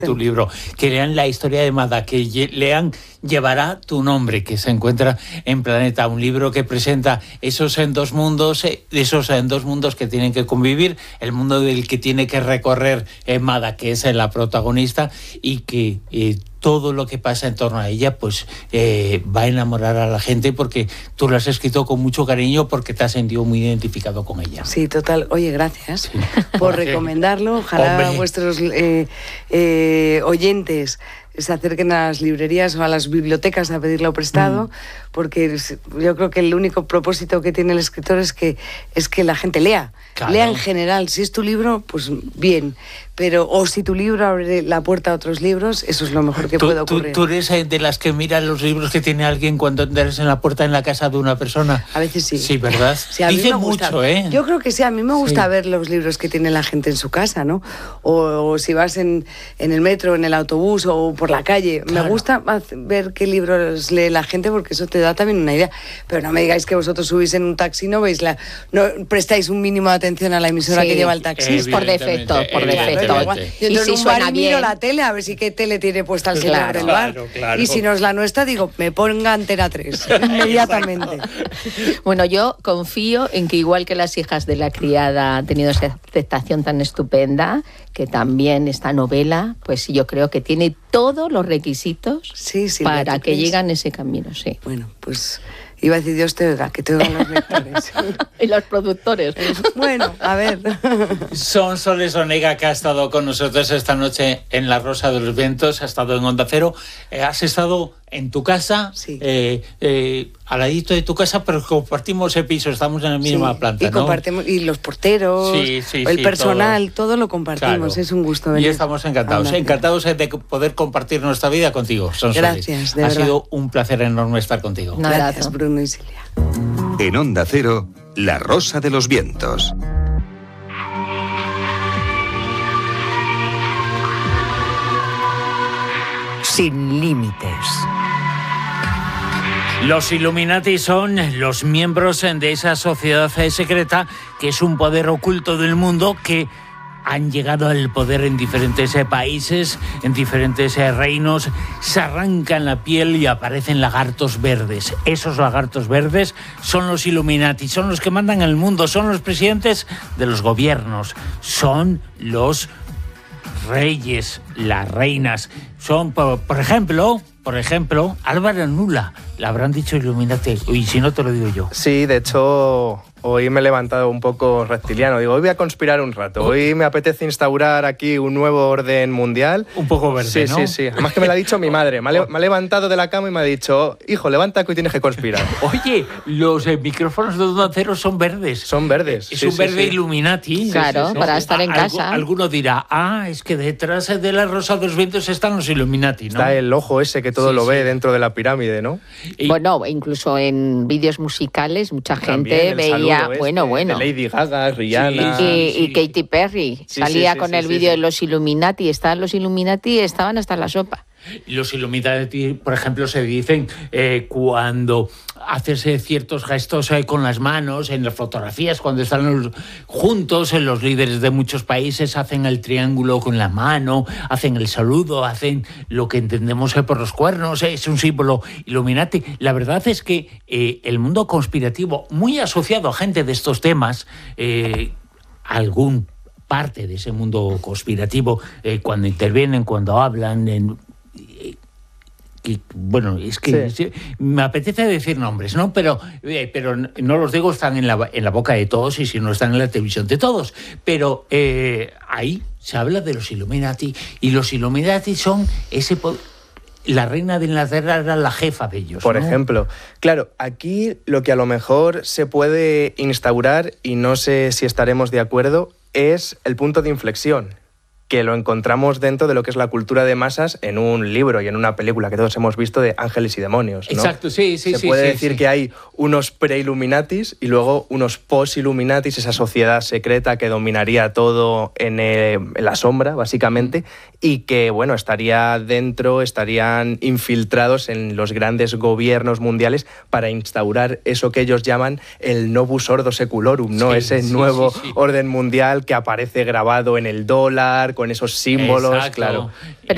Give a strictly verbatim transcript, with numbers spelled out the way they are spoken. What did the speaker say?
tu libro, que lean la historia de Mada, que lean Llevará tu nombre, que se encuentra en Planeta, un libro que presenta esos en dos mundos, esos en dos mundos que tienen que convivir, el mundo del que tiene que recorrer Mada, que es la protagonista, y que eh, todo lo que pasa en torno a ella pues eh, va a enamorar a la gente, porque tú lo has escrito con mucho cariño, porque te has sentido muy identificado con ella. Sí, total. Oye, gracias sí. por recomendarlo. Ojalá Hombre. vuestros eh, eh, oyentes se acerquen a las librerías o a las bibliotecas a pedirlo prestado, mm. porque yo creo que el único propósito que tiene el escritor es que, es que la gente lea. Claro. Lea en general. Si es tu libro, pues bien. Pero, o si tu libro abre la puerta a otros libros, eso es lo mejor que ¿Tú, puede ocurrir. ¿tú, ¿Tú eres de las que miran los libros que tiene alguien cuando entras en la puerta en la casa de una persona? A veces sí. Sí, ¿verdad? Sí, Dice mucho, ¿eh? Yo creo que sí, a mí me gusta sí. ver los libros que tiene la gente en su casa, ¿no? O, o si vas en, en el metro, en el autobús o por la calle. Claro. Me gusta ver qué libros lee la gente, porque eso te da también una idea. Pero no me digáis que vosotros subís en un taxi, no veis la, no prestáis un mínimo de atención a la emisora sí, que lleva el taxi. Por defecto, por defecto. Yo en si un bar miro la tele a ver si qué tele tiene puesta el señor claro, del bar. Claro, claro. Y si no es la nuestra, digo, me ponga Antena tres inmediatamente. Bueno, yo confío en que, igual que Las hijas de la criada han tenido esa aceptación tan estupenda, que también esta novela, pues yo creo que tiene todos los requisitos sí, sí, para que lleguen a ese camino, sí. Bueno, pues iba a decir Dios te oiga, que te oigan los lectores. Y los productores. Bueno, a ver. Son Soles Onega, que ha estado con nosotros esta noche en La Rosa de los Vientos, ha estado en Onda Cero. Eh, has estado en tu casa, sí. eh, eh, al ladito de tu casa, pero compartimos el piso, estamos en la misma sí, planta, y ¿no? compartimos, y los porteros, sí, sí, el sí, personal, todo, todo lo compartimos, claro. Es un gusto venir. Y estamos encantados, Andar. encantados de poder compartir nuestra vida contigo, Son Gracias, de Ha verdad. sido un placer enorme estar contigo. Un Gracias, Bruno y Silvia. En Onda Cero, La Rosa de los Vientos. Sin límites. Los Illuminati son los miembros de esa sociedad secreta que es un poder oculto del mundo, que han llegado al poder en diferentes países, en diferentes reinos, se arrancan la piel y aparecen lagartos verdes. Esos lagartos verdes son los Illuminati, son los que mandan el mundo, son los presidentes de los gobiernos, son los reyes, las reinas. Son, por, por ejemplo, por ejemplo, Álvaro Nula. Le habrán dicho Illuminati, y si no te lo digo yo. Sí, de hecho, hoy me he levantado un poco reptiliano. Digo, hoy voy a conspirar un rato. Hoy me apetece instaurar aquí un nuevo orden mundial. Un poco verde, sí, ¿no? Sí, sí, sí. Además que me lo ha dicho mi madre. Me ha, me ha levantado de la cama y me ha dicho, hijo, levanta que hoy tienes que conspirar. Oye, los eh, micrófonos de Onda Cero son verdes. Son verdes. Es sí, un sí, verde sí. Illuminati. Claro, sí, sí, para sí. estar en Algu casa. Alguno dirá, ah, es que detrás de La Rosa de los Vientos están los Illuminati, ¿no? Está el ojo ese que todo sí, lo ve sí. dentro de la pirámide, ¿no? Y bueno, incluso en vídeos musicales mucha gente veía, este, bueno, bueno. De Lady Gaga, Rihanna. Sí, y, sí. y Katy Perry sí, salía sí, sí, con sí, el sí, vídeo sí. de los Illuminati, estaban los Illuminati, estaban hasta la sopa. Los Illuminati, por ejemplo, se dicen eh, cuando haces eh, ciertos gestos eh, con las manos, en las fotografías, cuando están los, juntos, eh, los líderes de muchos países hacen el triángulo con la mano, hacen el saludo, hacen lo que entendemos eh, por los cuernos, eh, es un símbolo Illuminati. La verdad es que eh, el mundo conspirativo, muy asociado a gente de estos temas, eh, algún parte de ese mundo conspirativo, eh, cuando intervienen, cuando hablan, en, eh, que, bueno, es que sí. sí, me apetece decir nombres, ¿no? Pero, eh, pero no los digo, están en la, en la boca de todos, y si no están en la televisión de todos. Pero eh, ahí se habla de los Illuminati, y los Illuminati son ese poder. La reina de Inglaterra era la jefa de ellos, Por ¿no? ejemplo. Claro, aquí lo que a lo mejor se puede instaurar, y no sé si estaremos de acuerdo, es el punto de inflexión, que lo encontramos dentro de lo que es la cultura de masas en un libro y en una película que todos hemos visto de Ángeles y Demonios, ¿no? Exacto, sí, sí, Se sí. puede sí, decir sí. que hay unos pre-Illuminatis y luego unos post-Illuminatis, esa sociedad secreta que dominaría todo en, eh, en la sombra, básicamente, y que, bueno, estaría dentro, estarían infiltrados en los grandes gobiernos mundiales para instaurar eso que ellos llaman el novus ordo seculorum, ¿no? Sí, Ese sí, nuevo sí, sí. orden mundial que aparece grabado en el dólar, con esos símbolos, Exacto. claro. Pero